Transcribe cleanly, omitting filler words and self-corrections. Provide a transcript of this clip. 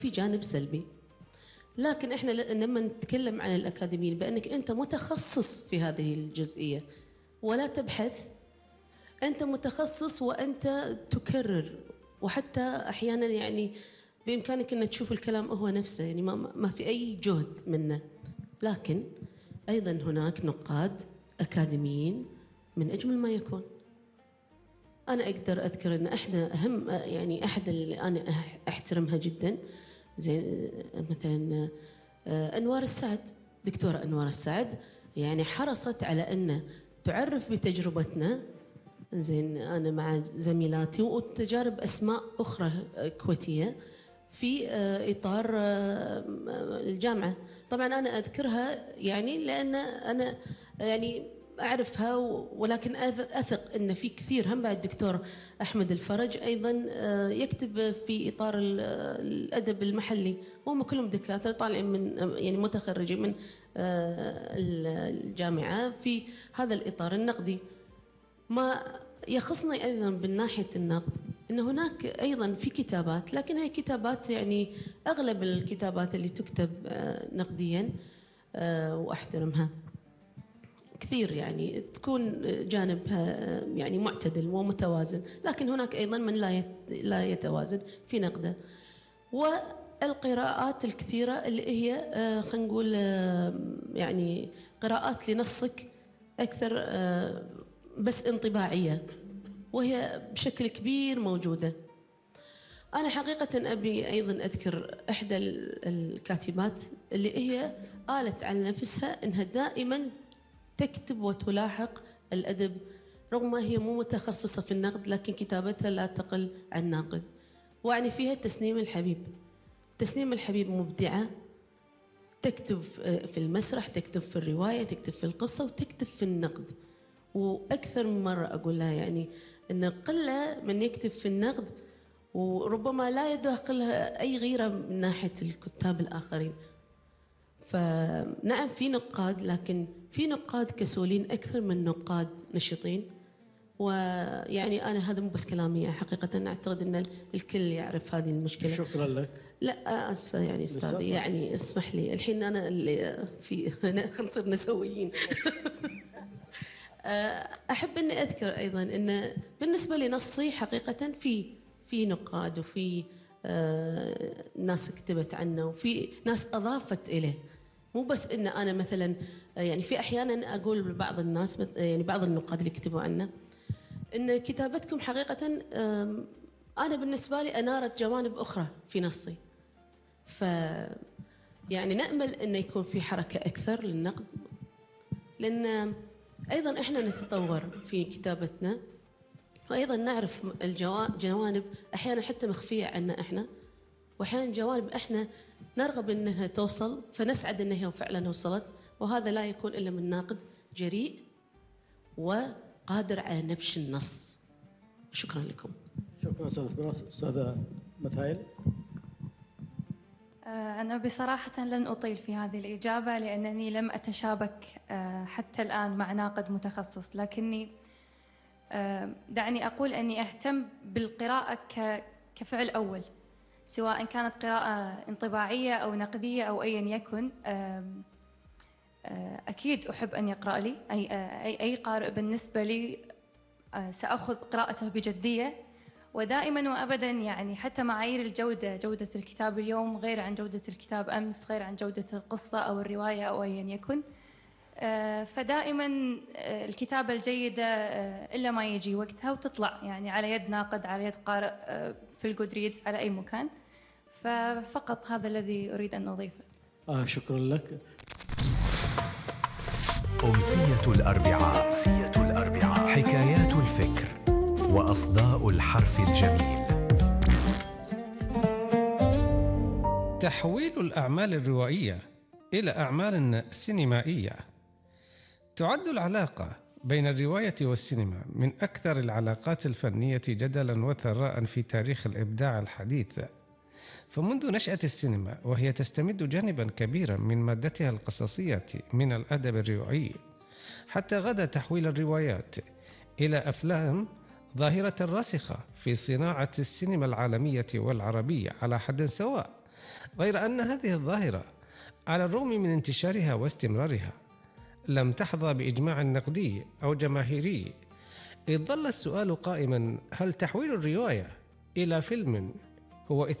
في جانب سلبي. لكن احنا لما نتكلم عن الأكاديميين بأنك أنت متخصص في هذه الجزئية ولا تبحث، أنت متخصص وأنت تكرر، وحتى أحيانا يعني بإمكانك أن تشوف الكلام هو نفسه، يعني ما في أي جهد منه. لكن أيضا هناك نقاد أكاديميين من أجمل ما يكون. أنا أقدر أذكر أن إحنا أهم يعني أحد اللي أنا أحترمها جدا زي مثلا أنوار السعد، دكتورة أنوار السعد، يعني حرصت على أن تعرف بتجربتنا زين أنا مع زميلاتي وتجارب أسماء أخرى كويتية في إطار الجامعة. طبعا أنا أذكرها يعني لأن أنا يعني أعرفها، ولكن أثق أن في كثير هم بعد الدكتور أحمد الفرج أيضا يكتب في إطار الأدب المحلي، وهم كلهم دكاترة طالعين من يعني متخرجين من الجامعة في هذا الإطار النقدي. ما يخصني أيضا بالناحية النقد أن هناك أيضا في كتابات، لكن هي كتابات يعني أغلب الكتابات اللي تكتب نقديا وأحترمها كثير يعني تكون جانبها يعني معتدل ومتوازن، لكن هناك أيضا من لا يتوازن في نقده. والقراءات الكثيرة اللي هي خلينا نقول يعني قراءات لنصك أكثر بس انطباعية، وهي بشكل كبير موجودة. أنا حقيقة أبي أيضا أذكر إحدى الكاتبات اللي هي قالت عن نفسها أنها دائما تكتب وتلاحق الأدب، رغم هي مو متخصصة في النقد، لكن كتابتها لا تقل عن ناقد. وأعني فيها تسنيم الحبيب. تسنيم الحبيب مبدعة، تكتب في المسرح، تكتب في الرواية، تكتب في القصة، وتكتب في النقد. وأكثر من مرة أقول لها يعني أن قلة من يكتب في النقد، وربما لا يدخلها أي غيرة من ناحية الكتاب الآخرين. فنعم في نقاد، لكن في نقاد كسولين أكثر من نقاد نشطين. ويعني أنا هذا مو بس كلامي، حقيقة أعتقد أن الكل يعرف هذه المشكلة. شكرا لك. لا أسفة يعني أستاذي، يعني اسمح لي الحين أنا اللي في نصير نسويين. أحب أني أذكر أيضا أن بالنسبة لنصي حقيقة في نقاد، وفي ناس كتبت عنه، وفي ناس أضافت إليه. مو بس إن أنا مثلا يعني في أحيانا أقول لبعض الناس يعني بعض النقاد اللي كتبوا عنه إن كتابتكم حقيقة أنا بالنسبة لي أنارت جوانب أخرى في نصي. يعني نأمل أن يكون في حركة أكثر للنقد، لأن أيضا إحنا نتطور في كتابتنا، وأيضا نعرف الجوانب أحيانا حتى مخفية عنا إحنا، وأحيانا جوانب إحنا نرغب أنها توصل، فنسعد أنها فعلا وصلت. وهذا لا يكون إلا من ناقد جريء وقادر على نبش النص. شكرا لكم. شكرا أستاذ فراس. أستاذة مثايل. أنا بصراحة لن أطيل في هذه الإجابة، لأنني لم أتشابك حتى الآن مع ناقد متخصص، لكني دعني أقول أني أهتم بالقراءة كفعل أول، سواء كانت قراءة انطباعية أو نقدية أو أيا يكن. أكيد أحب أن يقرأ لي أي قارئ. بالنسبة لي سأخذ قراءته بجدية، ودائما وأبدا يعني حتى معايير الجودة، جودة الكتاب اليوم غير عن جودة الكتاب أمس، غير عن جودة القصة أو الرواية أو أيا يكن. فدائما الكتابة الجيدة إلا ما يجي وقتها وتطلع يعني على يد ناقد، على يد قارئ في الجودريدز، على أي مكان. ففقط هذا الذي أريد أن أضيفه. شكرا لك. أمسية الأربعاء، حكايات الفكر وأصداء الحرف الجميل. تحويل الأعمال الروائية إلى أعمال سينمائية. تعد العلاقة بين الرواية والسينما من أكثر العلاقات الفنية جدلاً وثراء في تاريخ الإبداع الحديث. فمنذ نشأة السينما وهي تستمد جانباً كبيراً من مادتها القصصية من الأدب الروائي، حتى غدا تحويل الروايات إلى أفلام ظاهرة راسخة في صناعة السينما العالمية والعربية على حد سواء، غير أن هذه الظاهرة على الرغم من انتشارها واستمرارها لم تحظى بإجماع نقدي أو جماهيري، إذ ظل السؤال قائما: هل تحويل الرواية إلى فيلم هو